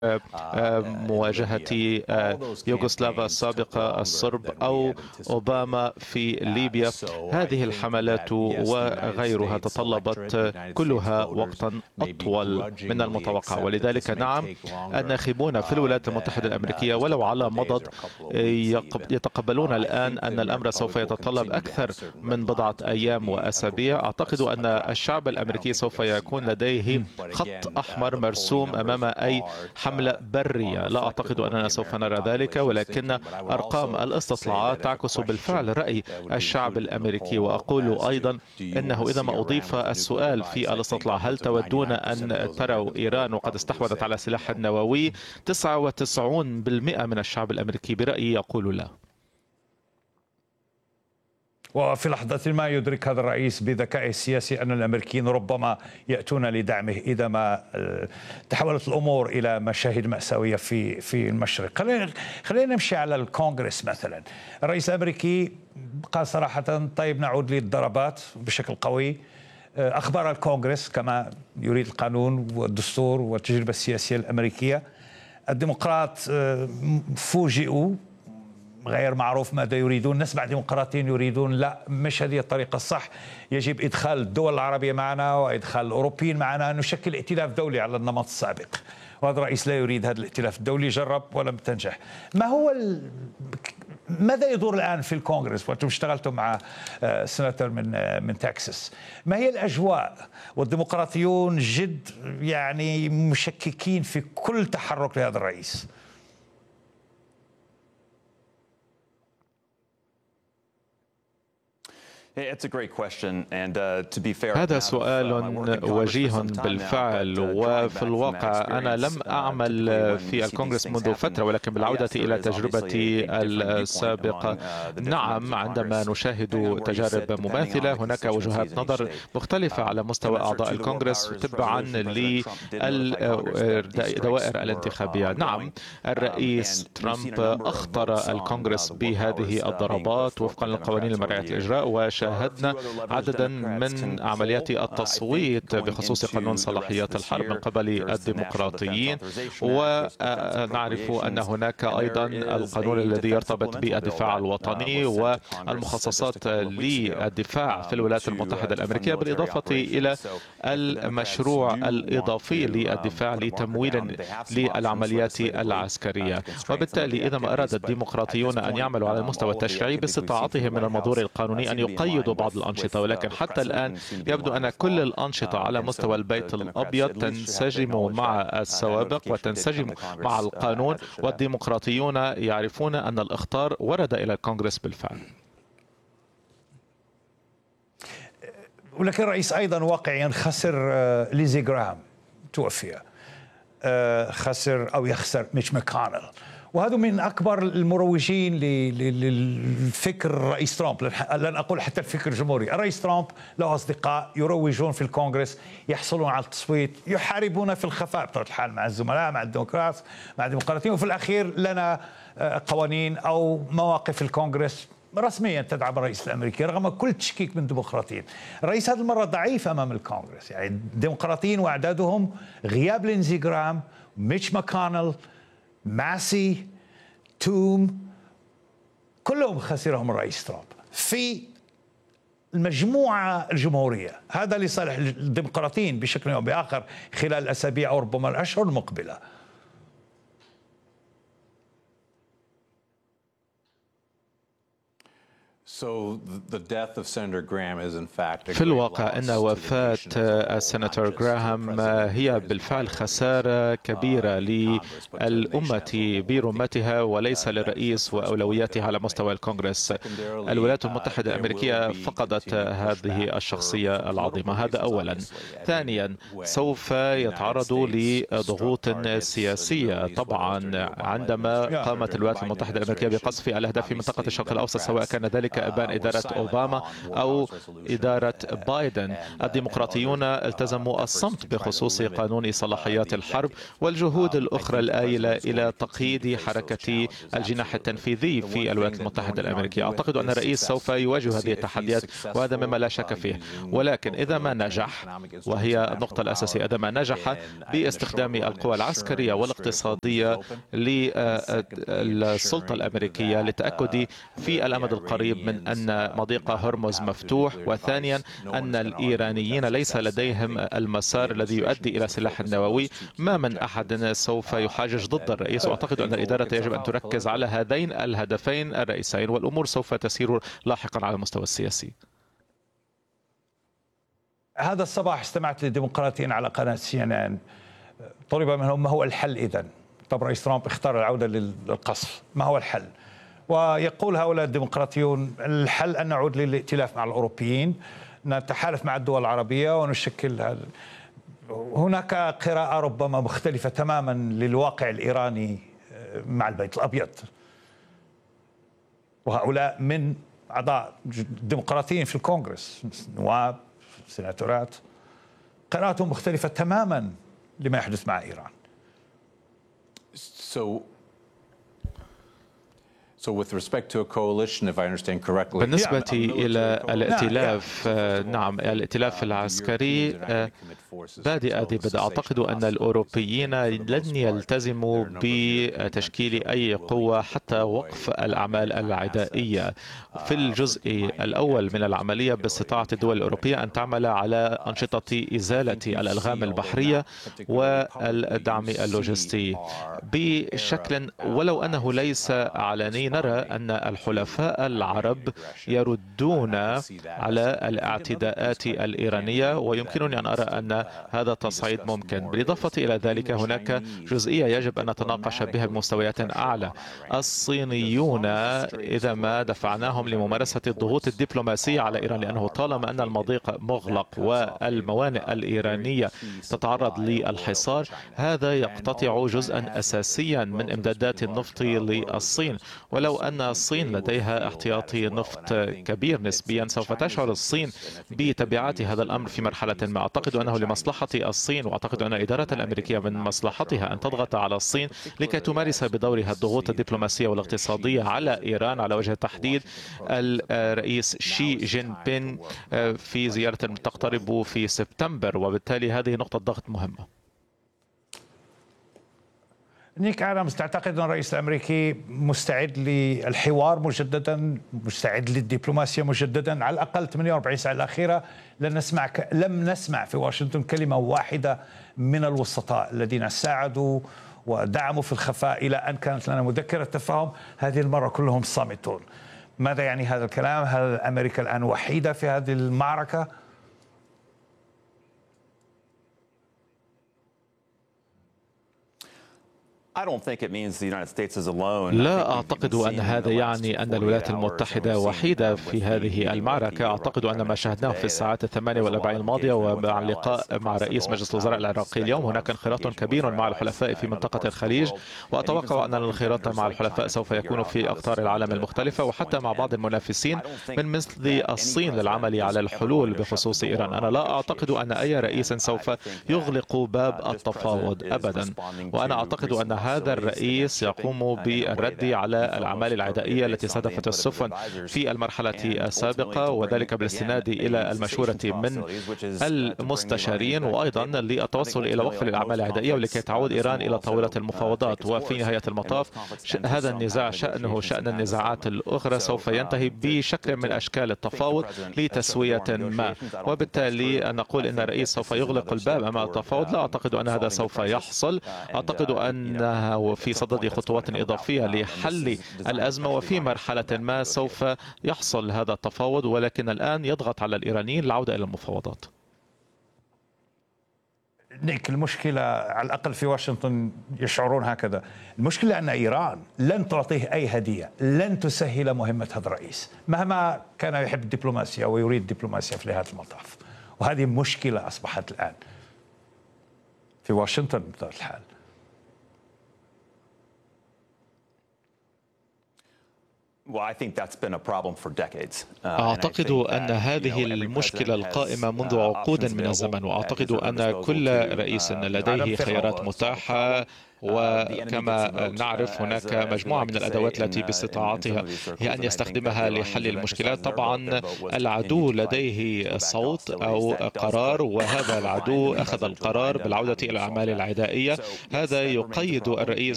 مواجهة يوغوسلافيا السابقة الصرب أو أوباما في ليبيا. هذه الحملات وغيرها تطلبت كلها وقتا أطول من المتوقع، ولذلك نعم الناخبون في الولايات المتحدة الأمريكية ولو على مضض يتقبلون الآن أن الأمر سوف يتطلب أكثر من بضعة أيام وأسابيع. أعتقد أن الشعب الأمريكي سوف يكون لديه خط أحمر مرسوم أمام أي حملة برية. لا أعتقد أننا سوف نرى ذلك، ولكن أرقام الاستطلاعات تعكس بالفعل رأي الشعب الأمريكي. وأقول أيضا أنه إذا ما أضيف السؤال في الاستطلاع هل تودون أن تروا إيران وقد استحوذت على سلاح النووي، 99% من الشعب الأمريكي برأيي يقول لا. وفي لحظة ما يدرك هذا الرئيس بذكائه السياسي أن الأمريكيين ربما يأتون لدعمه إذا ما تحولت الأمور إلى مشاهد مأساوية في المشرق. خلينا نمشي على الكونغرس مثلا. الرئيس الأمريكي قال صراحة طيب نعود للضربات بشكل قوي. أخبر الكونغرس كما يريد القانون والدستور والتجربة السياسية الأمريكية. الديمقراط فوجئوا، غير معروف ماذا يريدون. نسمع ديمقراطيين يريدون لا مش هذه الطريقة الصح، يجب إدخال الدول العربية معنا وإدخال الأوروبيين معنا، نشكل ائتلاف دولي على النمط السابق. وهذا الرئيس لا يريد هذا الائتلاف الدولي، جرب ولم تنجح. ماذا يدور الآن في الكونغرس وأنتم اشتغلتم مع سناتور من تكساس؟ ما هي الأجواء؟ والديمقراطيون جد يعني مشككين في كل تحرك لهذا الرئيس. هذا سؤال وجيه بالفعل، وفي الواقع أنا لم أعمل في الكونغرس منذ فترة، ولكن بالعودة إلى تجربتي السابقة نعم عندما نشاهد تجارب مماثلة هناك وجهات نظر مختلفة على مستوى أعضاء الكونغرس تبعا للدوائر الانتخابية. نعم الرئيس ترامب أخطر الكونغرس بهذه الضربات وفقا لقوانين المرعية الإجراء، وشاهدنا عددا من عمليات التصويت بخصوص قانون صلاحيات الحرب من قبل الديمقراطيين، ونعرف أن هناك أيضا القانون الذي يرتبط بالدفاع الوطني والمخصصات للدفاع في الولايات المتحدة الأمريكية، بالإضافة إلى المشروع الإضافي للدفاع لتمويل للعمليات العسكرية. وبالتالي إذا ما أراد الديمقراطيون أن يعملوا على المستوى التشريعي باستطاعتهم من المنظور القانوني أن يقيدوا بعض الأنشطة، ولكن حتى الآن يبدو أن كل الأنشطة على مستوى البيت الأبيض تنسجم مع السوابق وتنسجم مع القانون، والديمقراطيون يعرفون أن الإخطار ورد إلى الكونغرس بالفعل. ولكن الرئيس أيضا واقعيا خسر ليزي جراهام، توفي، خسر أو يخسر ميتش ماكونيل، وهذا من أكبر المروجين للفكر الرئيس ترامب. لن أقول حتى الفكر الجمهوري. الرئيس ترامب له أصدقاء يروجون في الكونغرس، يحصلون على التصويت، يحاربون في الخفاء بطبيعة الحال مع الزملاء، مع الديمقراط، مع الديمقراطيين، وفي الأخير لنا قوانين أو مواقف الكونغرس رسميا تدعم الرئيس الأمريكي رغم كل تشكيك من الديمقراطيين. الرئيس هذه المرة ضعيف أمام الكونغرس، يعني الديمقراطيين وأعدادهم غياب لينزي جراهام، ميتش ماكونيل، ماسي، توم، كلهم خسرهم الرئيس ترامب في المجموعة الجمهورية. هذا لصالح الديمقراطيين بشكل أو بآخر خلال الأسابيع أو ربما الأشهر المقبلة. في الواقع أن وفاة السناتور جراهام هي بالفعل خسارة كبيرة للأمة برمتها وليس للرئيس وأولوياتها على مستوى الكونغرس. الولايات المتحدة الأمريكية فقدت هذه الشخصية العظيمة، هذا أولا. ثانيا سوف يتعرض لضغوط سياسية طبعا عندما قامت الولايات المتحدة الأمريكية بقصف الأهداف في منطقة الشرق الأوسط، سواء كان ذلك ذلك إبان إدارة أوباما أو إدارة بايدن. الديمقراطيون التزموا الصمت بخصوص قانون صلاحيات الحرب والجهود الأخرى الآيلة إلى تقييد حركة الجناح التنفيذي في الولايات المتحدة الأمريكية. أعتقد أن الرئيس سوف يواجه هذه التحديات، وهذا مما لا شك فيه. ولكن إذا ما نجح، وهي النقطة الأساسية، إذا ما نجح باستخدام القوى العسكرية والاقتصادية للسلطة الأمريكية للتأكد في الأمد القريب من أن مضيق هرمز مفتوح، وثانيا أن الإيرانيين ليس لديهم المسار الذي يؤدي إلى سلاح نووي، ما من أحد سوف يحاجج ضد الرئيس. وأعتقد أن الإدارة يجب أن تركز على هذين الهدفين الرئيسيين، والأمور سوف تسير لاحقا على المستوى السياسي. هذا الصباح استمعت للديمقراطيين على قناة CNN، طلب منهم ما هو الحل إذن. طب رئيس ترامب اختار العودة للقصف، ما هو الحل؟ ويقول هؤلاء الديمقراطيون الحل أن نعود للائتلاف مع الأوروبيين، نتحالف مع الدول العربية ونشكل. هناك قراءة ربما مختلفة تماما للواقع الإيراني مع البيت الأبيض، وهؤلاء من أعضاء الديمقراطيين في الكونغرس، نواب، سيناتورات، قراءتهم مختلفة تماما لما يحدث مع إيران. بالنسبة إلى الائتلاف، نعم الائتلاف العسكري بادئ ذي بدء. أعتقد أن الأوروبيين لن يلتزموا بتشكيل أي قوة حتى وقف الأعمال العدائية. في الجزء الأول من العملية باستطاعة الدول الأوروبية أن تعمل على أنشطة إزالة الألغام البحرية والدعم اللوجستي بشكل ولو أنه ليس علني. نرى أن الحلفاء العرب يردون على الاعتداءات الإيرانية، ويمكنني أن أرى أن هذا تصعيد ممكن. بالإضافة إلى ذلك هناك جزئية يجب أن نتناقش بها بمستويات أعلى. الصينيون إذا ما دفعناهم لممارسة الضغوط الدبلوماسية على إيران، لأنه طالما أن المضيق مغلق والموانئ الإيرانية تتعرض للحصار، هذا يقتطع جزءا أساسيا من إمدادات النفط للصين. ولو أن الصين لديها احتياطي نفط كبير نسبيا، سوف تشعر الصين بتبعات هذا الأمر في مرحلة ما. أعتقد أنه لمصلحة الصين، وأعتقد أن الإدارة الأمريكية من مصلحتها أن تضغط على الصين لكي تمارس بدورها الضغوط الدبلوماسية والاقتصادية على إيران، على وجه التحديد الرئيس شي جين بين في زيارة تقترب في سبتمبر، وبالتالي هذه نقطة ضغط مهمة. نيك آدمز، تعتقد أن الرئيس الأمريكي مستعد للحوار مجددا، مستعد للدبلوماسية مجددا؟ على الأقل 48 ساعة الأخيرة لم نسمع في واشنطن كلمة واحدة من الوسطاء الذين ساعدوا ودعموا في الخفاء إلى أن كانت لنا مذكرة تفاهم. هذه المرة كلهم صامتون. ماذا يعني هذا الكلام؟ هل أمريكا الآن وحيدة في هذه المعركة؟ لا أعتقد أن هذا يعني أن الولايات المتحدة وحيدة في هذه المعركة. أعتقد أن ما شاهدناه في الساعات 48 الماضية ومع اللقاء مع رئيس مجلس الوزراء العراقي اليوم، هناك انخراط كبير مع الحلفاء في منطقة الخليج، وأتوقع أن الانخراط مع الحلفاء سوف يكون في أقطار العالم المختلفة وحتى مع بعض المنافسين من مثل الصين للعمل على الحلول بخصوص إيران. أنا لا أعتقد أن أي رئيس سوف يغلق باب التفاوض أبدا، وأنا أعتقد أن هذا الرئيس يقوم بالرد على الأعمال العدائية التي استهدفت السفن في المرحلة السابقة، وذلك بالاستناد إلى المشورة من المستشارين، وأيضا للتوصل إلى وقف الأعمال العدائية ولكي تعود إيران إلى طاولة المفاوضات. وفي نهاية المطاف هذا النزاع شأنه شأن النزاعات الأخرى سوف ينتهي بشكل من أشكال التفاوض لتسوية ما، وبالتالي نقول إن الرئيس سوف يغلق الباب أمام التفاوض. لا أعتقد أن هذا سوف يحصل. أعتقد أنه في صدد خطوات إضافية لحل الأزمة، وفي مرحلة ما سوف يحصل هذا التفاوض، ولكن الآن يضغط على الإيرانيين للعودة إلى المفاوضات. نيك، المشكلة على الأقل في واشنطن يشعرون هكذا، المشكلة أن إيران لن تعطيه أي هدية، لن تسهل مهمة هذا الرئيس مهما كان يحب الدبلوماسيا ويريد الدبلوماسيا في نهاية المطاف. وهذه مشكلة أصبحت الآن في واشنطن بطبيعة الحال. أعتقد أن هذه المشكلة القائمة منذ عقود من الزمن، وأعتقد أن كل رئيس لديه خيارات متاحة، وكما نعرف هناك مجموعة من الأدوات التي باستطاعتها هي أن يستخدمها لحل المشكلات. طبعا العدو لديه صوت أو قرار، وهذا العدو أخذ القرار بالعودة إلى الأعمال العدائية. هذا يقيد الرئيس